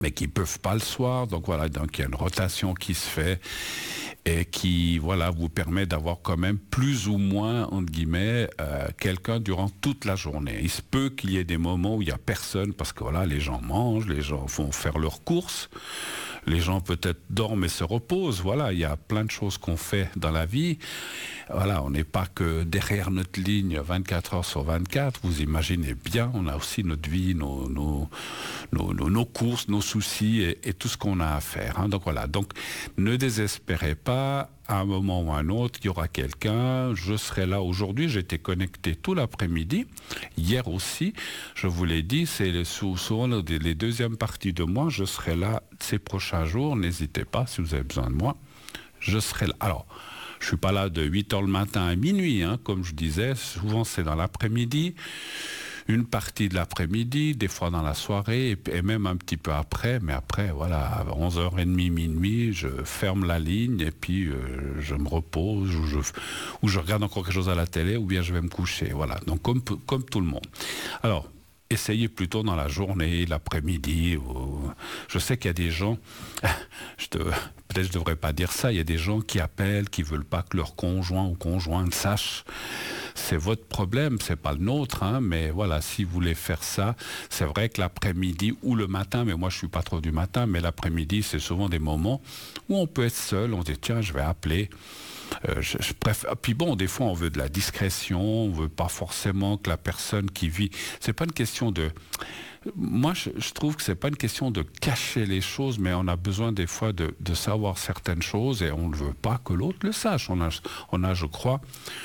mais qui peuvent pas le soir. Donc voilà, donc il y a une rotation qui se fait et qui voilà vous permet d'avoir quand même plus ou moins entre guillemets quelqu'un durant toute la journée. Il se peut qu'il y ait des moments où il y a personne parce que voilà, les gens mangent, les gens vont faire leurs courses, les gens peut-être dorment et se reposent. Voilà, il y a plein de choses qu'on fait dans la vie. Voilà, on n'est pas que derrière notre ligne 24 heures sur 24. Vous imaginez bien, on a aussi notre vie, nos courses, nos soucis et tout ce qu'on a à faire. Hein. Donc voilà, donc ne désespérez pas. À un moment ou à un autre, il y aura quelqu'un. Je serai là aujourd'hui. J'étais connecté tout l'après-midi. Hier aussi, je vous l'ai dit, c'est souvent les deuxièmes parties de moi. Je serai là ces prochains jours. N'hésitez pas si vous avez besoin de moi. Je serai là. Alors, je suis pas là de 8h le matin à minuit, hein, comme je disais. Souvent, c'est dans l'après-midi. Une partie de l'après-midi, des fois dans la soirée, et même un petit peu après. Mais après, voilà, à 11h30, minuit, je ferme la ligne et puis je me repose ou je regarde encore quelque chose à la télé ou bien je vais me coucher. Voilà, donc comme tout le monde. Alors, essayez plutôt dans la journée, l'après-midi. Je sais qu'il y a des gens, peut-être je devrais pas dire ça, il y a des gens qui appellent, qui veulent pas que leur conjoint ou conjointe sache. C'est votre problème, c'est pas le nôtre, hein, mais voilà, si vous voulez faire ça, c'est vrai que l'après-midi ou le matin, mais moi je suis pas trop du matin, mais l'après-midi, c'est souvent des moments où on peut être seul, on dit tiens, je vais appeler. Je préfère. Puis bon, des fois, on veut de la discrétion, on veut pas forcément que la personne qui vit. C'est pas une question de. Moi, je trouve que c'est pas une question de cacher les choses, mais on a besoin des fois de savoir certaines choses et on ne veut pas que l'autre le sache. On a, je crois.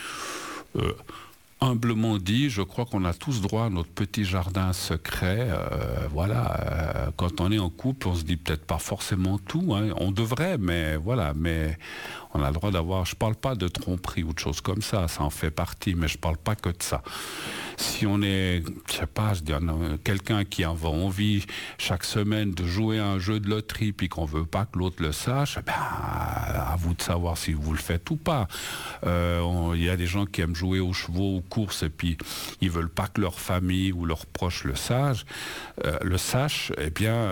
Humblement dit, je crois qu'on a tous droit à notre petit jardin secret. Voilà, quand on est en couple, on se dit peut-être pas forcément tout. Hein. On devrait, mais voilà, mais on a le droit d'avoir. Je parle pas de tromperie ou de choses comme ça en fait partie, mais je parle pas que de ça. Si on est, je sais pas, je dis quelqu'un qui a envie chaque semaine de jouer à un jeu de loterie puis qu'on veut pas que l'autre le sache, ben à vous de savoir si vous le faites ou pas. Il y a des gens qui aiment jouer aux chevaux, aux courses et puis ils veulent pas que leur famille ou leurs proches le sachent. Eh bien,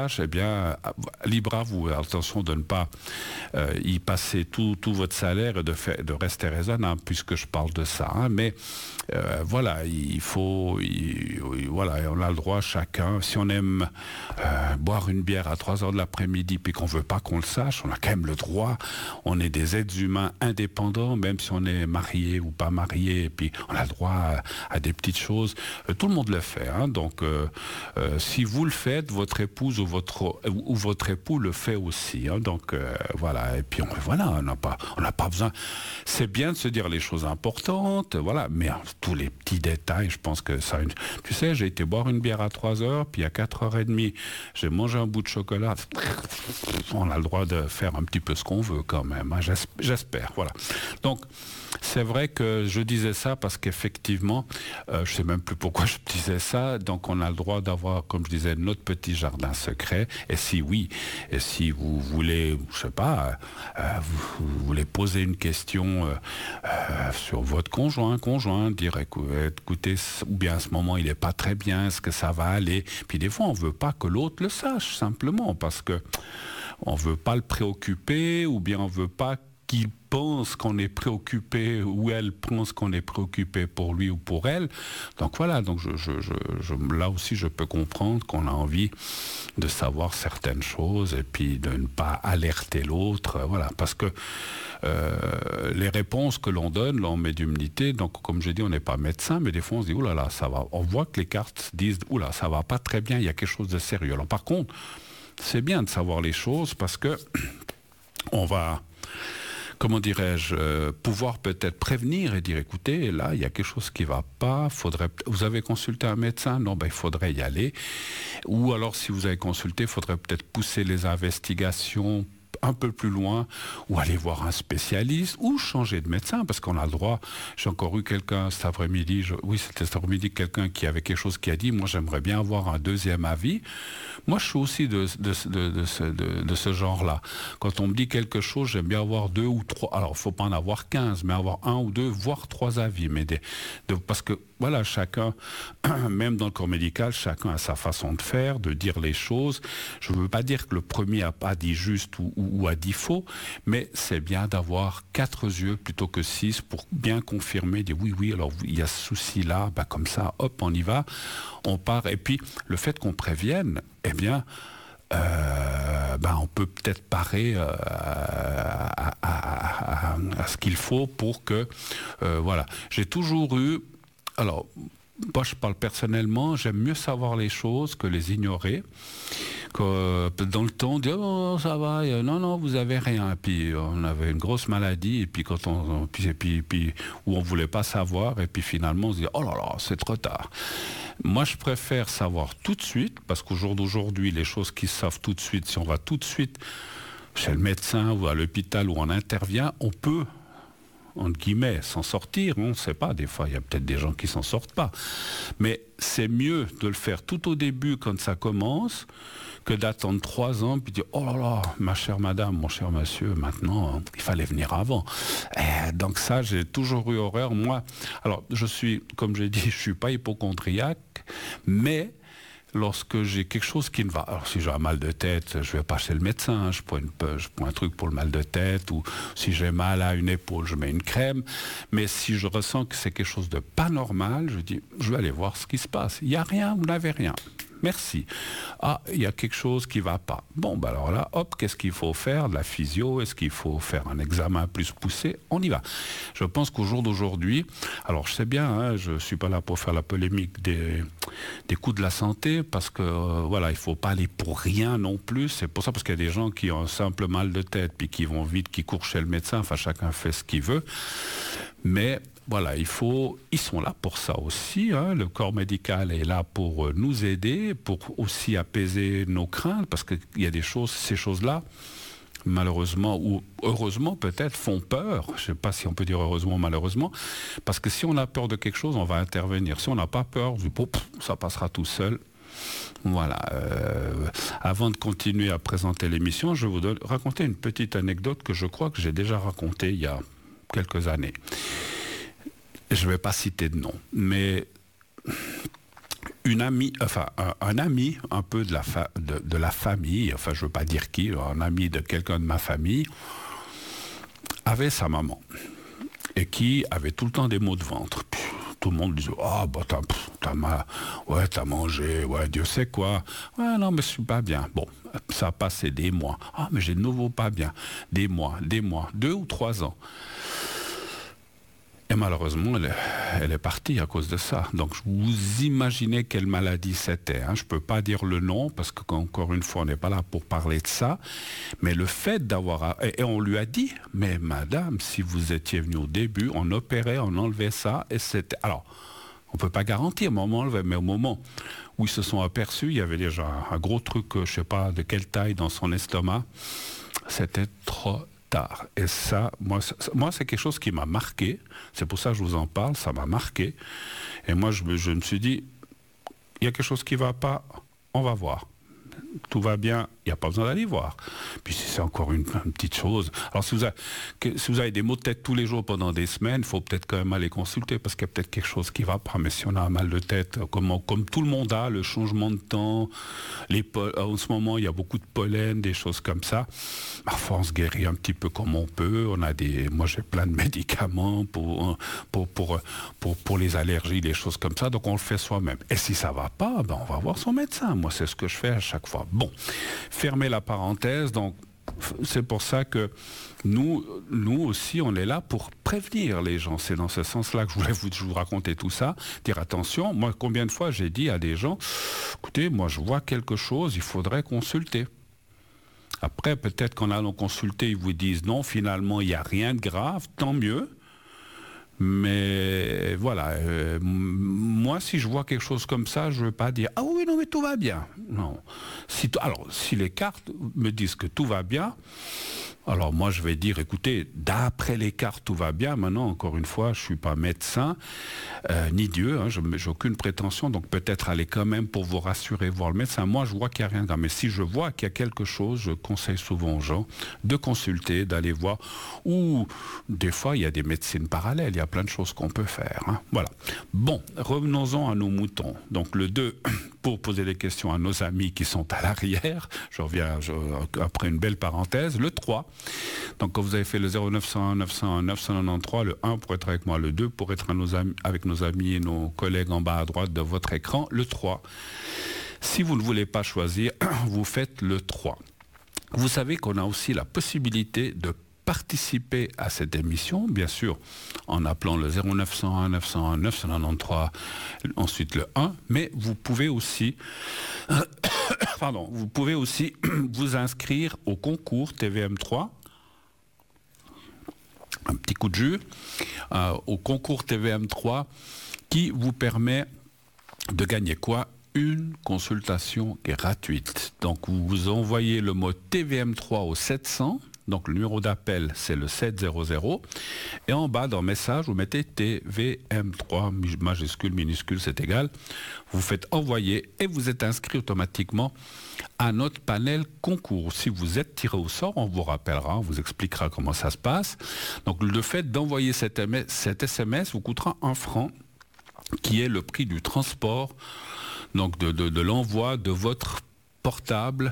libre à vous. Attention de ne pas y passer tout votre salaire et de rester raisonnable puisque je parle de ça. Hein, mais voilà, voilà, on a le droit chacun. Si on aime boire une bière à 3h de l'après-midi puis qu'on veut pas qu'on le sache, on a quand même le droit. On est des êtres humains indépendants, même si on est marié ou pas marié, et puis on a le droit à des petites choses. Tout le monde le fait. Hein, donc, si vous le faites, votre épouse ou votre époux le fait aussi. Hein, donc, voilà. Et puis, on n'a pas besoin. C'est bien de se dire les choses importantes, voilà, mais tous les petits détails, je pense que ça... Tu sais, j'ai été boire une bière à 3h, puis à 4h30, j'ai mangé un bout de chocolat. On a le droit de faire un petit peu ce qu'on veut quand même, hein, j'espère, voilà. Donc, c'est vrai que je disais ça parce qu'effectivement, je sais même plus pourquoi je disais ça, donc on a le droit d'avoir, comme je disais, notre petit jardin secret, et si vous voulez, je sais pas, vous voulez poser une question sur votre conjoint, dire écoutez, ou bien à ce moment il est pas très bien, est-ce que ça va aller, puis des fois on veut pas que l'autre le sache, simplement, parce que on veut pas le préoccuper, ou bien on veut pas qu'il pense qu'on est préoccupé ou elle pense qu'on est préoccupé pour lui ou pour elle. Donc voilà, donc là aussi je peux comprendre qu'on a envie de savoir certaines choses et puis de ne pas alerter l'autre, voilà, parce que les réponses que l'on donne, là on met d'humilité, donc comme je dis, on n'est pas médecin, mais des fois on se dit, oulala, ça va, on voit que les cartes disent, oula, ça va pas très bien, il y a quelque chose de sérieux. Alors par contre, c'est bien de savoir les choses parce que on va, comment dirais-je, pouvoir peut-être prévenir et dire, écoutez, là, il y a quelque chose qui ne va pas, vous avez consulté un médecin? Non, ben, il faudrait y aller. Ou alors, si vous avez consulté, il faudrait peut-être pousser les investigations un peu plus loin, ou aller voir un spécialiste, ou changer de médecin, parce qu'on a le droit. J'ai encore eu quelqu'un cet après-midi, c'était cet après-midi, quelqu'un qui avait quelque chose qui a dit, moi j'aimerais bien avoir un deuxième avis. Moi je suis aussi de ce genre-là. Quand on me dit quelque chose, j'aime bien avoir 2 ou 3, alors il ne faut pas en avoir 15, mais avoir 1 ou 2, voire 3 avis. Mais parce que voilà, chacun, même dans le corps médical, chacun a sa façon de faire, de dire les choses. Je ne veux pas dire que le premier n'a pas dit juste ou a dit faux, mais c'est bien d'avoir 4 yeux plutôt que 6 pour bien confirmer, dire oui, alors il y a ce souci-là, comme ça, hop, on y va, on part. Et puis, le fait qu'on prévienne, eh bien, on peut peut-être parer à ce qu'il faut pour que... voilà. J'ai toujours eu... Alors, moi je parle personnellement, j'aime mieux savoir les choses que les ignorer. Que dans le temps, on dit oh ça va, non vous avez rien. Et puis on avait une grosse maladie et puis quand puis où on voulait pas savoir et puis finalement on se dit oh là là c'est trop tard. Moi je préfère savoir tout de suite parce qu'au jour d'aujourd'hui les choses qui se savent tout de suite, si on va tout de suite chez le médecin ou à l'hôpital où on intervient, on peut entre guillemets, s'en sortir, on ne sait pas, des fois il y a peut-être des gens qui s'en sortent pas, mais c'est mieux de le faire tout au début quand ça commence, que d'attendre 3 ans, puis dire « Oh là là, ma chère madame, mon cher monsieur, maintenant, il fallait venir avant. » Donc ça, j'ai toujours eu horreur. Moi, alors, comme j'ai dit, je ne suis pas hypocondriaque, mais... Lorsque j'ai quelque chose qui ne va... Alors, si j'ai un mal de tête, je ne vais pas chez le médecin, je prends un truc pour le mal de tête, ou si j'ai mal à une épaule, je mets une crème. Mais si je ressens que c'est quelque chose de pas normal, je dis, je vais aller voir ce qui se passe. Il n'y a rien, vous n'avez rien. Merci. Ah, il y a quelque chose qui ne va pas. Bon, alors là, hop, qu'est-ce qu'il faut faire? De la physio? Est-ce qu'il faut faire un examen plus poussé? On y va. Je pense qu'au jour d'aujourd'hui, alors je sais bien, je ne suis pas là pour faire la polémique des coûts de la santé, parce que voilà, il ne faut pas aller pour rien non plus. C'est pour ça, parce qu'il y a des gens qui ont un simple mal de tête, puis qui vont vite, qui courent chez le médecin, enfin chacun fait ce qu'il veut. Mais voilà, ils sont là pour ça aussi. Le corps médical est là pour nous aider, pour aussi apaiser nos craintes, parce qu'il y a ces choses-là, malheureusement, ou heureusement peut-être, font peur. Je ne sais pas si on peut dire heureusement ou malheureusement, parce que si on a peur de quelque chose, on va intervenir. Si on n'a pas peur, ça passera tout seul. Voilà. Avant de continuer à présenter l'émission, je vais vous raconter une petite anecdote que je crois que j'ai déjà racontée il y a quelques années. Je ne vais pas citer de nom, mais un ami un peu de la famille, enfin je ne veux pas dire qui, un ami de quelqu'un de ma famille, avait sa maman, et qui avait tout le temps des maux de ventre. Tout le monde disait « Ah, t'as mangé, ouais, Dieu sait quoi. Ouais, non, mais je suis pas bien. » Bon, ça a passé des mois. « Ah, mais j'ai de nouveau pas bien. » Des mois, 2 ou 3 ans. Et malheureusement, elle est partie à cause de ça. Donc, vous imaginez quelle maladie c'était. Je ne peux pas dire le nom, parce qu'encore une fois, on n'est pas là pour parler de ça. Mais le fait d'avoir... Et on lui a dit, mais madame, si vous étiez venue au début, on opérait, on enlevait ça, et c'était... Alors, on ne peut pas garantir, mais on enlevait. Mais au moment où ils se sont aperçus, il y avait déjà un gros truc, je ne sais pas de quelle taille, dans son estomac. C'était trop tard. Et ça, moi c'est quelque chose qui m'a marqué. C'est pour ça que je vous en parle, ça m'a marqué. Et moi, je me suis dit, il y a quelque chose qui ne va pas, on va voir. Tout va bien, il n'y a pas besoin d'aller voir. Puis si c'est encore une petite chose... Alors si vous avez des maux de tête tous les jours pendant des semaines, il faut peut-être quand même aller consulter, parce qu'il y a peut-être quelque chose qui ne va pas. Mais si on a un mal de tête, comme tout le monde a, le changement de temps, en ce moment il y a beaucoup de pollen, des choses comme ça, parfois on se guérit un petit peu comme on peut. Moi j'ai plein de médicaments pour les allergies, des choses comme ça, donc on le fait soi-même. Et si ça ne va pas, on va voir son médecin. Moi c'est ce que je fais à chaque fois. Bon, fermez la parenthèse, donc c'est pour ça que nous aussi, on est là pour prévenir les gens. C'est dans ce sens-là que je voulais vous raconter tout ça, dire attention. Moi, combien de fois j'ai dit à des gens, écoutez, moi je vois quelque chose, il faudrait consulter. Après, peut-être qu'en allant consulter, ils vous disent non, finalement, il n'y a rien de grave, tant mieux. Mais voilà, moi, si je vois quelque chose comme ça, je ne veux pas dire ah oui, non, mais tout va bien. Non. Alors, si les cartes me disent que tout va bien, alors moi, je vais dire, écoutez, d'après les cartes, tout va bien. Maintenant, encore une fois, je ne suis pas médecin, ni Dieu, hein, je n'ai aucune prétention, donc peut-être aller quand même pour vous rassurer, voir le médecin. Moi, je vois qu'il n'y a rien de grave. Mais si je vois qu'il y a quelque chose, je conseille souvent aux gens de consulter, d'aller voir. Ou des fois, il y a des médecines parallèles, il y a plein de choses qu'on peut faire. Hein. Voilà. Bon, revenons-en à nos moutons. Donc le 2, pour poser des questions à nos amis qui sont à l'arrière, je reviens après une belle parenthèse. Le 3, donc quand vous avez fait le 0901 901 993, le 1 pour être avec moi, le 2 pour être avec nos amis et nos collègues en bas à droite de votre écran, le 3. Si vous ne voulez pas choisir, vous faites le 3. Vous savez qu'on a aussi la possibilité de participer à cette émission, bien sûr, en appelant le 0901 901 993, ensuite le 1, mais vous pouvez aussi vous inscrire au concours TVM3, un petit coup de jus, au concours TVM3 qui vous permet de gagner quoi? Une consultation gratuite. Donc vous envoyez le mot TVM3 au 700, donc le numéro d'appel c'est le 700, et en bas dans message vous mettez TVM3, majuscule, minuscule, c'est égal, vous faites envoyer et vous êtes inscrit automatiquement à notre panel concours. Si vous êtes tiré au sort, on vous rappellera, on vous expliquera comment ça se passe. Donc le fait d'envoyer cet SMS vous coûtera 1 franc, qui est le prix du transport, donc de l'envoi de votre portable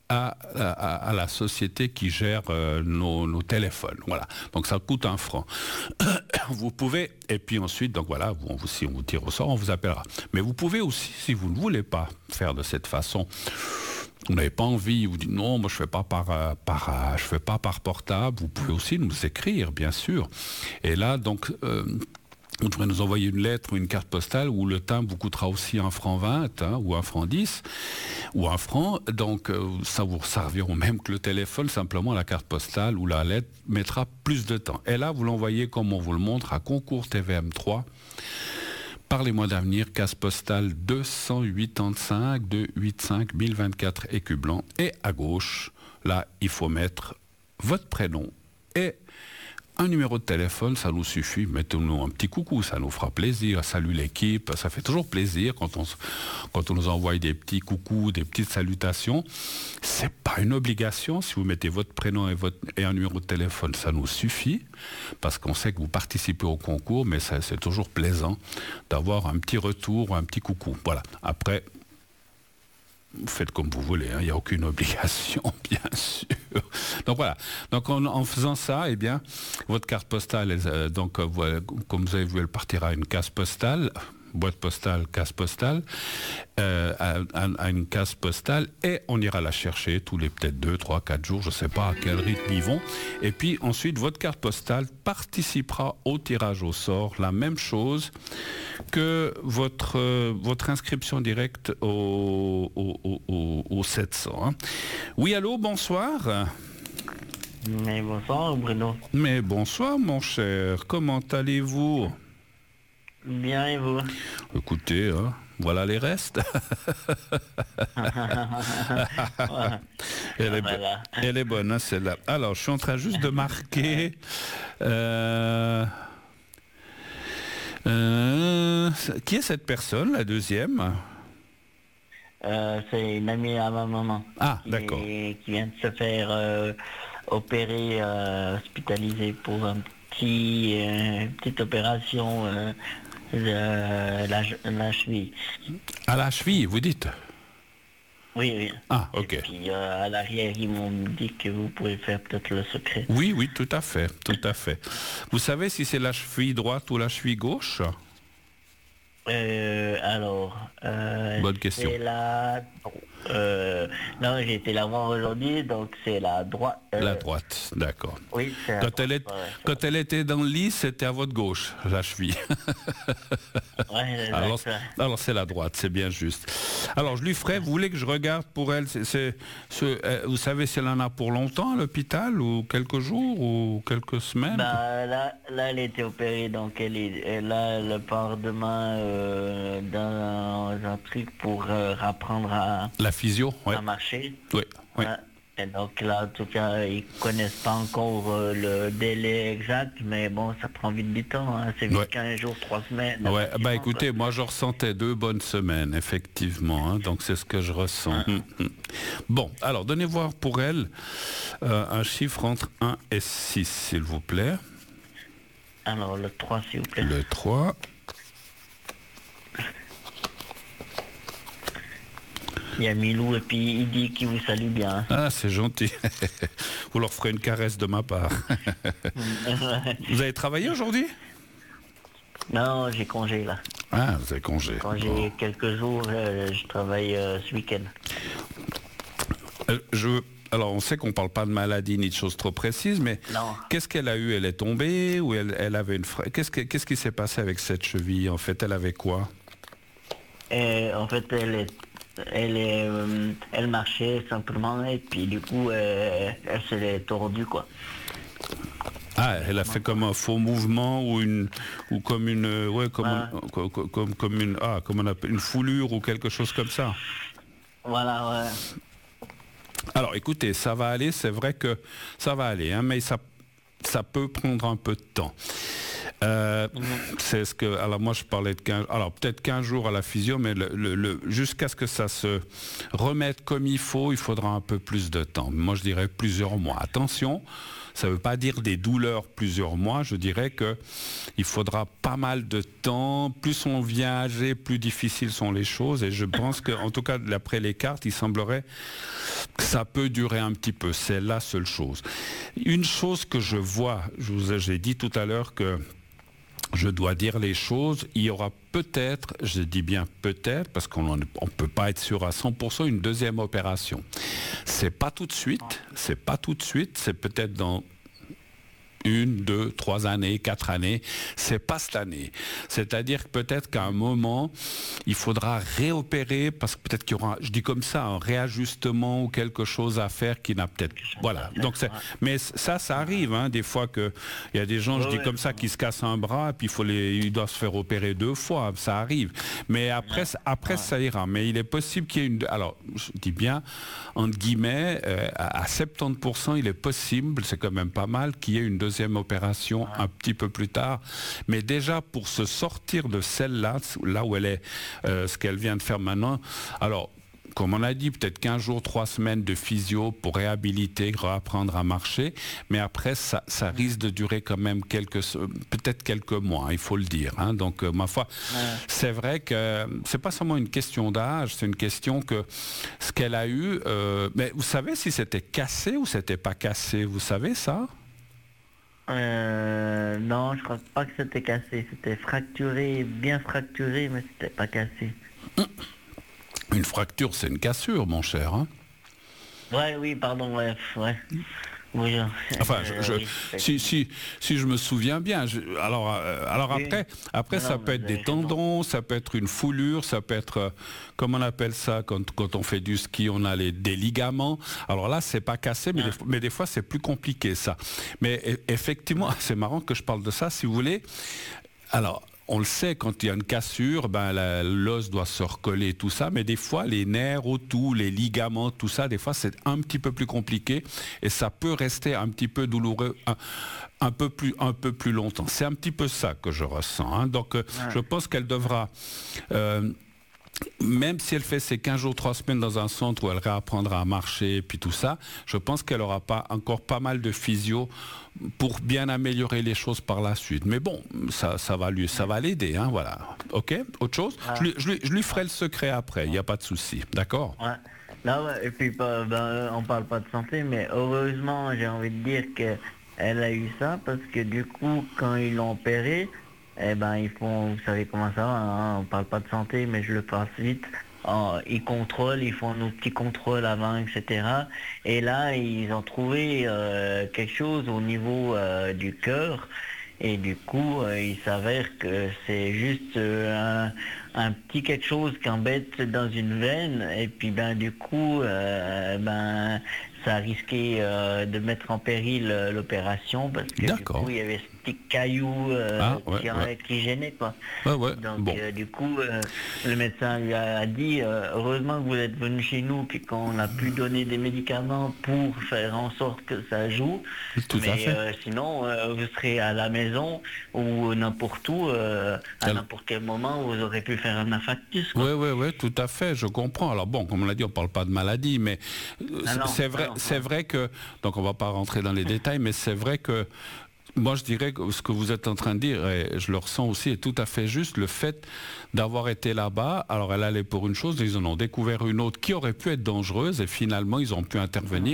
à la société qui gère nos téléphones. Voilà. Donc ça coûte 1 franc. Vous pouvez, et puis ensuite, donc voilà, si on vous tire au sort, on vous appellera. Mais vous pouvez aussi, si vous ne voulez pas faire de cette façon, vous n'avez pas envie, vous dites non, moi je fais pas je fais pas par portable, vous pouvez aussi nous écrire, bien sûr. Et là, donc, vous devrez nous envoyer une lettre ou une carte postale où le timbre vous coûtera aussi 1 franc 20, hein, ou 1 franc 10, ou 1 franc. Donc ça vous servira au même que le téléphone, simplement la carte postale ou la lettre mettra plus de temps. Et là, vous l'envoyez comme on vous le montre à concours TVM3. Par les mois d'avenir, case postale 285 285 1024 écus blancs. Et à gauche, là, il faut mettre votre prénom et un numéro de téléphone, ça nous suffit. Mettez-nous un petit coucou, ça nous fera plaisir. Salut l'équipe, ça fait toujours plaisir quand on nous envoie des petits coucous, des petites salutations. C'est pas une obligation. Si vous mettez votre prénom et un numéro de téléphone, ça nous suffit, parce qu'on sait que vous participez au concours, mais c'est toujours plaisant d'avoir un petit retour ou un petit coucou. Voilà. Après, vous faites comme vous voulez, hein. Il n'y a aucune obligation, bien sûr. Donc voilà. Donc en faisant ça, eh bien, votre carte postale, comme vous avez vu, elle partira à une case postale, boîte postale, case postale, à une case postale, et on ira la chercher tous les peut-être 2, 3, 4 jours, je ne sais pas à quel rythme ils vont. Et puis ensuite, votre carte postale participera au tirage au sort, la même chose que votre inscription directe au 700. Hein. Oui, allô, bonsoir. Mais bonsoir, Bruno. Mais bonsoir, mon cher. Comment allez-vous? Bien, et vous? Écoutez, hein, voilà les restes. Elle est bonne, hein, celle-là. Alors, je suis en train juste de marquer... qui est cette personne, la deuxième? C'est une amie à ma maman. Ah, d'accord. Qui vient de se faire opérer, hospitalisée pour une petite opération de la cheville. À la cheville, vous dites? Oui, oui. Ah, ok. Et puis à l'arrière, ils m'ont dit que vous pouvez faire peut-être le secret. Oui, oui, tout à fait, tout à fait. Vous savez si c'est la cheville droite ou la cheville gauche? Alors, bonne question. C'est la Non, j'ai été la voir aujourd'hui, donc c'est la droite. La droite, d'accord. Oui, c'est la Quand droite, quand elle était dans le lit, c'était à votre gauche, la cheville. ouais, Alors, exact, ouais. alors c'est la droite, c'est bien juste. Alors je lui ferai, vous voulez que je regarde pour elle, vous savez si elle en a pour longtemps à l'hôpital, ou quelques jours, ou quelques semaines? Là, elle a été opérée, donc elle part demain dans un truc pour apprendre La physio, ouais. à marcher. Oui, oui. Ouais. Et donc là, en tout cas, ils connaissent pas encore le délai exact, mais bon, ça prend vite du temps, hein. C'est vite Ouais. 15 jours, 3 semaines. Ouais, facilement, écoutez, quoi. moi je ressentais 2 bonnes semaines, effectivement, hein, donc c'est ce que je ressens. Bon, alors donnez voir pour elle un chiffre entre 1 et 6, s'il vous plaît. Alors, le 3 s'il vous plaît. Le 3. Il y a Milou et puis il dit qu'il vous salue bien. Ah, c'est gentil. Vous leur ferez une caresse de ma part. Vous avez travaillé aujourd'hui? Non, j'ai congé là. Ah, vous avez congé. Quand j'ai quelques jours, je travaille ce week-end. Alors, on sait qu'on ne parle pas de maladie ni de choses trop précises, mais Non. qu'est-ce qu'elle a eu? Elle est tombée ou elle avait une Qu'est-ce qui s'est passé avec cette cheville? En fait, elle avait quoi? Et en fait, elle marchait simplement et puis du coup, elle s'est tordue quoi. Ah, elle a fait comme un faux mouvement ou comme une, ouais, comme on appelle une foulure ou quelque chose comme ça. Voilà, ouais. Alors, écoutez, ça va aller. C'est vrai que ça va aller, hein, mais ça peut prendre un peu de temps. C'est ce que. Alors moi je parlais de 15. Alors peut-être 15 jours à la physio, mais jusqu'à ce que ça se remette comme il faudra un peu plus de temps. Moi je dirais plusieurs mois. Attention, ça ne veut pas dire des douleurs plusieurs mois. Je dirais que il faudra pas mal de temps. Plus on vient âgé, plus difficiles sont les choses. Et je pense que, en tout cas, d'après les cartes, il semblerait que ça peut durer un petit peu. C'est la seule chose. Une chose que je vois, j'ai dit tout à l'heure que je dois dire les choses, il y aura peut-être, je dis bien peut-être, parce qu'on ne peut pas être sûr à 100%, une deuxième opération. C'est pas tout de suite, c'est peut-être dans 1, 2, 3 années, 4 années, c'est pas cette année. C'est-à-dire que peut-être qu'à un moment, il faudra réopérer, parce que peut-être qu'il y aura, je dis comme ça, un réajustement ou quelque chose à faire qui n'a peut-être... Voilà. Donc mais ça arrive, hein, des fois que il y a des gens, je dis comme ça, qui se cassent un bras, et puis il doit se faire opérer 2 fois, ça arrive. Mais après ça ira. Mais il est possible qu'il y ait une... Alors, je dis bien, entre guillemets, à 70%, il est possible, c'est quand même pas mal, qu'il y ait une deuxième opération un petit peu plus tard. Mais déjà, pour se sortir de celle-là, là où elle est, ce qu'elle vient de faire maintenant, alors, comme on a dit, peut-être 15 jours, 3 semaines de physio pour réhabiliter, réapprendre à marcher, mais après, ça risque de durer quand même peut-être quelques mois, il faut le dire, hein. Donc, ma foi, c'est vrai que c'est pas seulement une question d'âge, c'est une question que ce qu'elle a eu, mais vous savez si c'était cassé ou c'était pas cassé, vous savez ça? Non, je crois pas que c'était cassé. C'était fracturé, bien fracturé, mais c'était pas cassé. Une fracture, c'est une cassure, mon cher, hein? Ouais, oui, pardon, ouais. Oui, enfin, oui, si je me souviens bien. Alors oui. après Non, ça non, peut être des tendons, ça peut être une foulure, ça peut être, comment on appelle ça, quand on fait du ski, on a des ligaments. Alors là, c'est pas cassé, mais des fois, c'est plus compliqué, ça. Mais effectivement, c'est marrant que je parle de ça, si vous voulez. Alors, on le sait, quand il y a une cassure, l'os doit se recoller, tout ça, mais des fois, les nerfs autour, les ligaments, tout ça, des fois, c'est un petit peu plus compliqué et ça peut rester un petit peu douloureux un peu plus longtemps. C'est un petit peu ça que je ressens, hein. Donc, je pense qu'elle devra... même si elle fait ses 15 jours, 3 semaines dans un centre où elle réapprendra à marcher et puis tout ça, je pense qu'elle aura encore pas mal de physio pour bien améliorer les choses par la suite. Mais bon, ça va l'aider, hein, voilà. Ok, autre chose, je lui ferai le secret après, il n'y a pas de souci, d'accord? Ouais. Là, ouais, et puis on parle pas de santé, mais heureusement, j'ai envie de dire qu'elle a eu ça, parce que du coup, quand ils l'ont opéré, ils font, vous savez comment ça va, hein, on parle pas de santé, mais je le passe vite. ils contrôlent, ils font nos petits contrôles avant, etc. Et là, ils ont trouvé quelque chose au niveau du cœur. Et du coup, il s'avère que c'est juste un petit quelque chose qui embête dans une veine. Et puis, ben, du coup, ça a risqué de mettre en péril l'opération parce que du coup, il y avait ce petit caillou qui gênait, quoi. Donc, du coup, le médecin lui a dit heureusement que vous êtes venu chez nous puis qu'on a pu donner des médicaments pour faire en sorte que ça joue. Sinon, vous serez à la maison ou n'importe où, à n'importe quel moment, vous aurez pu faire un infarctus. Oui, tout à fait, je comprends. Alors bon, comme on l'a dit, on ne parle pas de maladie, mais c'est vrai que, donc on ne va pas rentrer dans les détails, mais c'est vrai que moi, je dirais que ce que vous êtes en train de dire, et je le ressens aussi, est tout à fait juste. Le fait d'avoir été là-bas, alors elle allait pour une chose, ils en ont découvert une autre qui aurait pu être dangereuse, et finalement, ils ont pu intervenir.